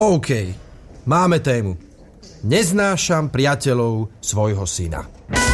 OK, máme tému. Neznášam priateľov svojho syna.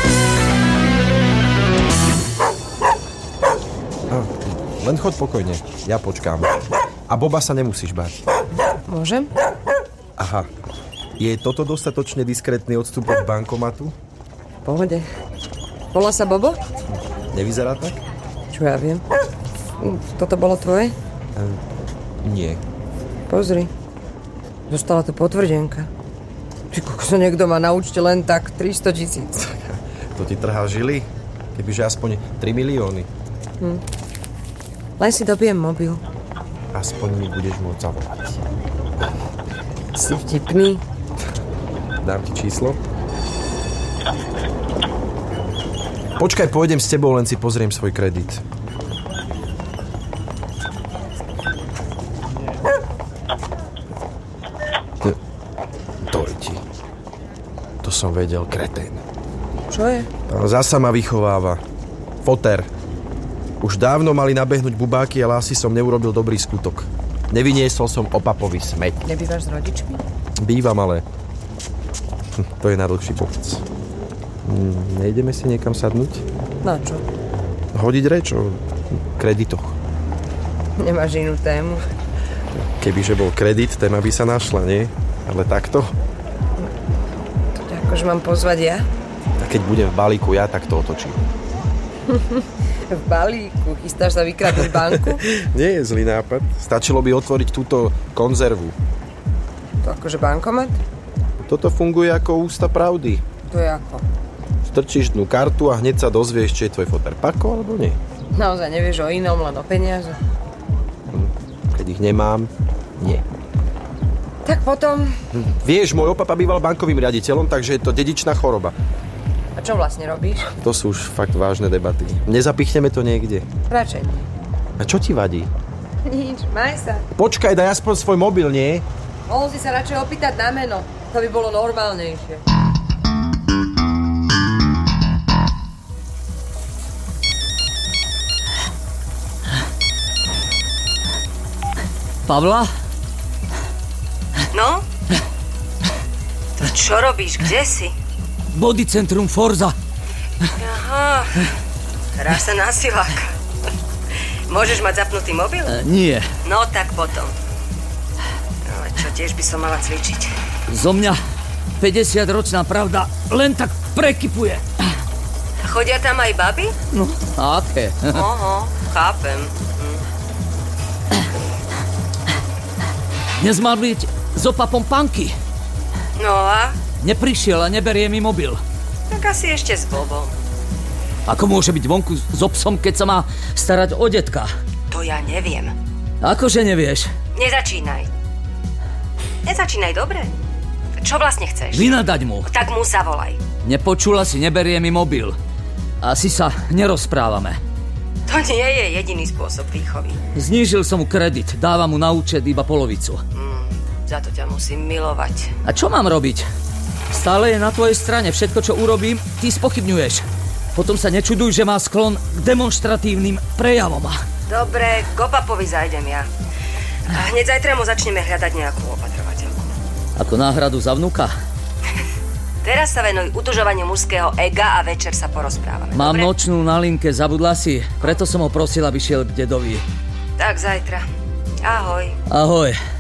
Len choď pokojne, ja počkám. A Boba sa nemusíš báť. Môžem? Aha, je toto dostatočne diskrétny odstup od bankomatu? V pohode. Volá sa Bobo? Nevyzerá tak? Čo ja viem. Toto bolo tvoje? Nie. Pozri. Dostala to potvrdenka. Ty kokso, niekto má na účte len tak 300 000. To ti trhá žily? Kebyže aspoň 3 milióny. Len si dobijem mobil. Aspoň mi budeš môcť zavolať. Si vtipný. Dám ti číslo. Počkaj, pôjdem s tebou, len si pozriem svoj kredit. Torti. To som vedel, kretén. Čo je? Zasa ma vychováva. Foter. Už dávno mali nabehnúť bubáky, ale asi som neurobil dobrý skutok. Nevyniesol som opapový smeť. Nebývaš s rodičmi? Bývam, ale to je na dlhší pochod. Nejdeme si niekam sadnúť? Na čo? Hodiť reč o kreditoch. Nemáš inú tému? Kebyže bol kredit, téma by sa našla, nie? Ale takto? To ťa akože mám pozvať ja? A keď budem v balíku ja, tak to otočím. V balíku? Chystáš sa vykradnúť banku? Nie je zlý nápad. Stačilo by otvoriť túto konzervu. To akože bankomat? Toto funguje ako ústa pravdy. To je ako? Strčíš dnu kartu a hneď sa dozvieš, či je tvoj foter pako, alebo nie. Naozaj nevieš o inom, len o peniaze? Keď ich nemám, nie. Tak potom... Vieš, môj opapa býval bankovým riaditeľom, takže je to dedičná choroba. A čo vlastne robíš? To sú už fakt vážne debaty. Nezapichneme to niekde. Radšej nie. A čo ti vadí? Nič, maj sa. Počkaj, daj aspoň svoj mobil, nie? Mohol si sa radšej opýtať na meno. To by bolo normálnejšie. Pavla? No? To čo robíš? Kde si? Body Centrum Forza. Aha. Hráš sa na siláka. Môžeš mať zapnutý mobil? Nie. No tak potom. Ale čo, tiež by som mala cvičiť. Zo mňa 50-ročná pravda len tak prekypuje. Chodia tam aj baby? No, aké? Oho, chápem. Dnes mal byť s opapom Panky. No a? Neprišiel a neberie mi mobil. Tak asi ešte s Bobom. Ako môže byť vonku s obsom, keď sa má starať o detka? To ja neviem. Akože nevieš? Nezačínaj. Nezačínaj, dobre? Čo vlastne chceš? Vynadať mu. Tak mu zavolaj. Nepočula si, neberie mi mobil. Asi sa nerozprávame. To nie je jediný spôsob výchovy. Znížil som mu kredit, dávam mu na účet iba polovicu. Za to ťa musím milovať. A čo mám robiť? Stále je na tvojej strane. Všetko, čo urobím, ty spochybňuješ. Potom sa nečuduj, že má sklon k demonstratívnym prejavom. Dobre, k opapovi zajdem ja. A hneď zajtra mu začneme hľadať nejakú opatrovateľku. Ako náhradu za vnuka? Teraz sa venuj utužovaniu mužského ega a večer sa porozprávame. Mám dobre? nočnú na linke, zabudla si. Preto som ho prosil, aby šiel k dedovi. Tak zajtra. Ahoj. Ahoj.